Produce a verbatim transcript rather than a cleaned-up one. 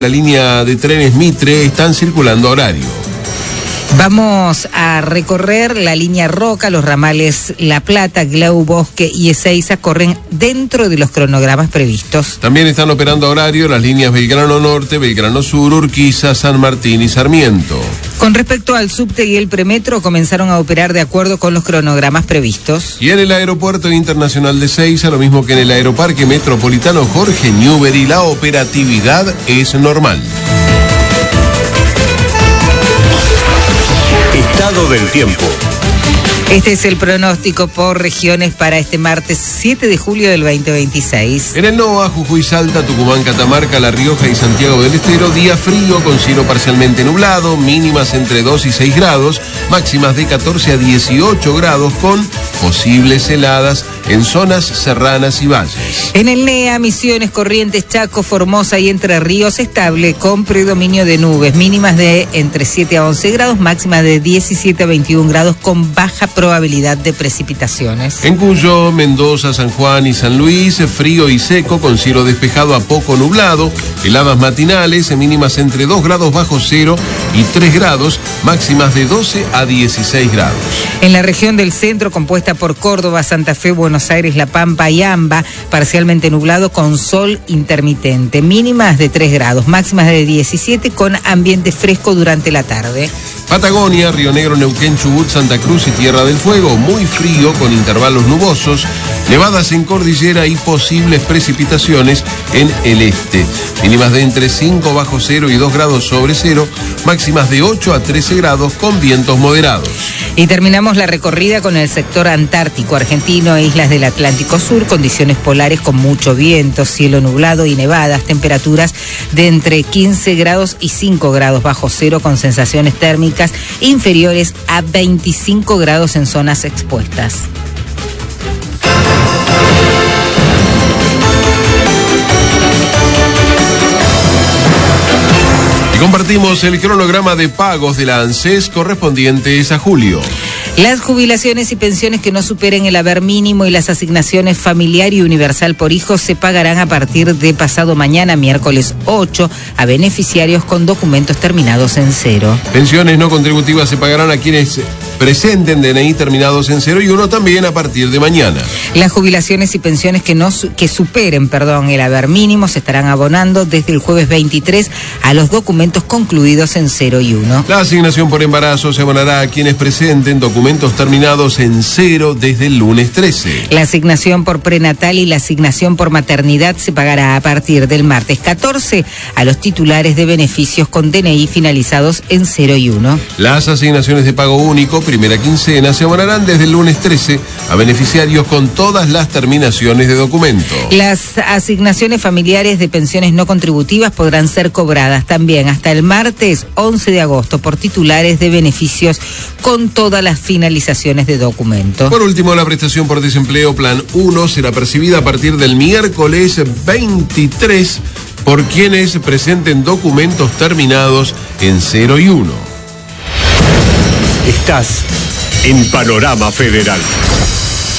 La línea de trenes Mitre están circulando a horario. Vamos a recorrer la línea Roca, los ramales La Plata, Glau, Bosque y Ezeiza corren dentro de los cronogramas previstos. También están operando a horario las líneas Belgrano Norte, Belgrano Sur, Urquiza, San Martín y Sarmiento. Con respecto al subte y el premetro, comenzaron a operar de acuerdo con los cronogramas previstos. Y en el aeropuerto internacional de Ezeiza, lo mismo que en el aeroparque metropolitano Jorge Newbery, la operatividad es normal. Estado del tiempo. Este es el pronóstico por regiones para este martes siete de julio del veinte veintiséis. En el NOA, Jujuy, Salta, Tucumán, Catamarca, La Rioja y Santiago del Estero, día frío con cielo parcialmente nublado, mínimas entre dos y seis grados, máximas de catorce a dieciocho grados con posibles heladas en zonas serranas y valles. En el NEA, Misiones, Corrientes, Chaco, Formosa y Entre Ríos, estable con predominio de nubes, mínimas de entre siete a once grados, máximas de diecisiete a veintiún grados con baja probabilidad de precipitaciones. En Cuyo, Mendoza, San Juan y San Luis, frío y seco con cielo despejado a poco nublado, heladas matinales, mínimas entre dos grados bajo cero y tres grados, máximas de doce a dieciséis grados. En la región del centro, compuesta por Córdoba, Santa Fe, Buenos Aires, La Pampa y Amba, parcialmente nublado con sol intermitente, mínimas de tres grados, máximas de diecisiete con ambiente fresco durante la tarde. Patagonia, Río Negro, Neuquén, Chubut, Santa Cruz y Tierra del Fuego, muy frío con intervalos nubosos, nevadas en cordillera y posibles precipitaciones en el este. Mínimas de entre cinco bajo cero y dos grados sobre cero, máximas de ocho a trece grados con vientos moderados. Y terminamos la recorrida con el sector antártico argentino e islas del Atlántico Sur, condiciones polares con mucho viento, cielo nublado y nevadas, temperaturas de entre quince grados y cinco grados bajo cero con sensaciones térmicas inferiores a veinticinco grados en zonas expuestas. Compartimos el cronograma de pagos de la ANSES correspondientes a julio. Las jubilaciones y pensiones que no superen el haber mínimo y las asignaciones familiar y universal por hijos se pagarán a partir de pasado mañana, miércoles ocho, a beneficiarios con documentos terminados en cero. Pensiones no contributivas se pagarán a quienes presenten D N I terminados en cero y uno también a partir de mañana. Las jubilaciones y pensiones que no que superen, perdón, el haber mínimo se estarán abonando desde el jueves veintitrés a los documentos concluidos en cero y uno. La asignación por embarazo se abonará a quienes presenten documentos terminados en cero desde el lunes trece. La asignación por prenatal y la asignación por maternidad se pagará a partir del martes catorce a los titulares de beneficios con D N I finalizados en cero y uno. Las asignaciones de pago único, primera quincena, se abonarán desde el lunes trece a beneficiarios con todas las terminaciones de documento. Las asignaciones familiares de pensiones no contributivas podrán ser cobradas también hasta el martes once de agosto por titulares de beneficios con todas las finalizaciones de documento. Por último, la prestación por desempleo Plan uno será percibida a partir del miércoles veintitrés por quienes presenten documentos terminados en cero y uno. Estás en Panorama Federal.